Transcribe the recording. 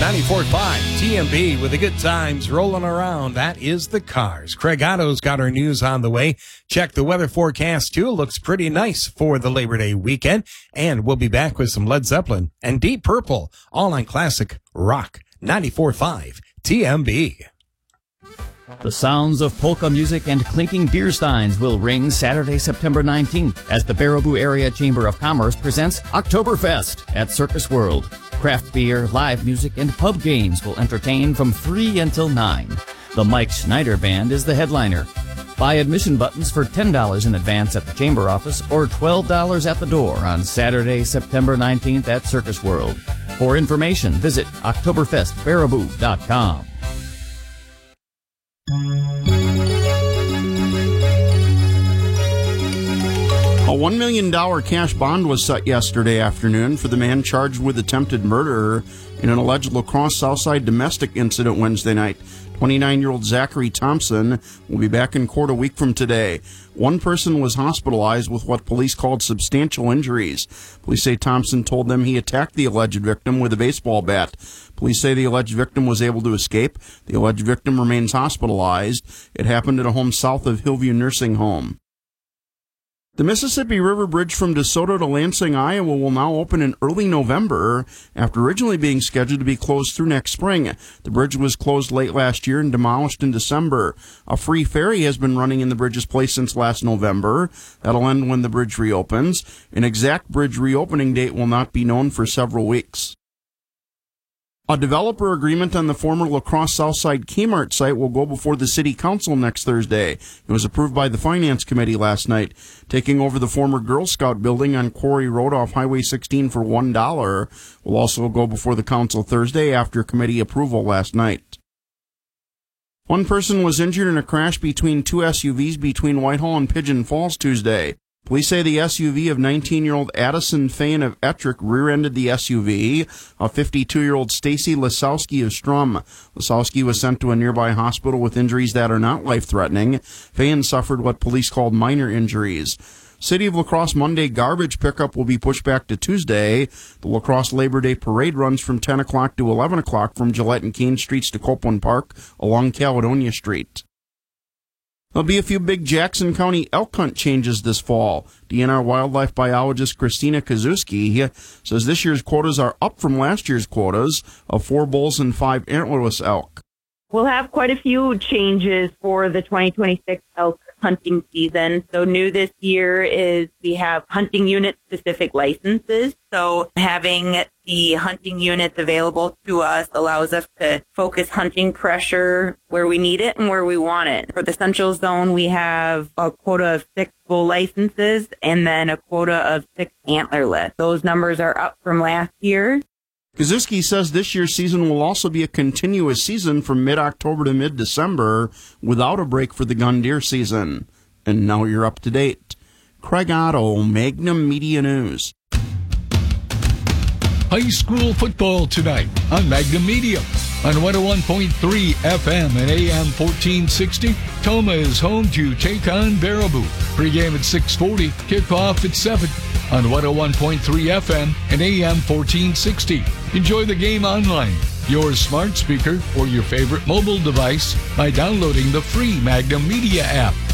94.5 TMB with the good times rolling around. That is the Cars. Craig Otto's got our news on the way. Check the weather forecast too. It looks pretty nice for the Labor Day weekend. And we'll be back with some Led Zeppelin and Deep Purple, all on classic rock. 94.5 TMB. The sounds of polka music and clinking beer steins will ring Saturday, September 19th as the Baraboo Area Chamber of Commerce presents Oktoberfest at Circus World. Craft beer, live music, and pub games will entertain from 3 until 9. The Mike Schneider Band is the headliner. Buy admission buttons for $10 in advance at the Chamber office or $12 at the door on Saturday, September 19th at Circus World. For information, visit OktoberfestBaraboo.com. A $1 million cash bond was set yesterday afternoon for the man charged with attempted murder in an alleged La Crosse Southside domestic incident Wednesday night. 29-year-old Zachary Thompson will be back in court a week from today. One person was hospitalized with what police called substantial injuries. Police say Thompson told them he attacked the alleged victim with a baseball bat. Police say the alleged victim was able to escape. The alleged victim remains hospitalized. It happened at a home south of Hillview Nursing Home. The Mississippi River Bridge from DeSoto to Lansing, Iowa will now open in early November after originally being scheduled to be closed through next spring. The bridge was closed late last year and demolished in December. A free ferry has been running in the bridge's place since last November. That'll end when the bridge reopens. An exact bridge reopening date will not be known for several weeks. A developer agreement on the former La Crosse Southside Kmart site will go before the City Council next Thursday. It was approved by the Finance Committee last night. Taking over the former Girl Scout building on Quarry Road off Highway 16 for $1 will also go before the Council Thursday after committee approval last night. One person was injured in a crash between two SUVs between Whitehall and Pigeon Falls Tuesday. Police say the SUV of 19-year-old Addison Fain of Ettrick rear-ended the SUV of 52-year-old Stacy Lasowski of Strum. Lasowski was sent to a nearby hospital with injuries that are not life-threatening. Fain suffered what police called minor injuries. City of La Crosse Monday garbage pickup will be pushed back to Tuesday. The La Crosse Labor Day Parade runs from 10 o'clock to 11 o'clock from Gillette and Keene Streets to Copeland Park along Caledonia Street. There'll be a few big Jackson County elk hunt changes this fall. DNR wildlife biologist Christina Kazuski says this year's quotas are up from last year's quotas of 4 bulls and 5 antlerless elk. We'll have quite a few changes for the 2026 elk hunting season. So new this year is we have hunting unit specific licenses. So having the hunting units available to us allows us to focus hunting pressure where we need it and where we want it. For the Central Zone, we have a quota of 6 bull licenses and then a quota of 6 antlerless. Those numbers are up from last year. Kazuski says this year's season will also be a continuous season from mid-October to mid-December without a break for the gun deer season. And now you're up to date. Craig Otto, Magnum Media News. High school football tonight on Magnum Media. On 101.3 FM and AM 1460, Toma is home to take on Baraboo. Pre-game at 6:40, kickoff at 7 on 101.3 FM and AM 1460. Enjoy the game online, your smart speaker, or your favorite mobile device by downloading the free Magnum Media app.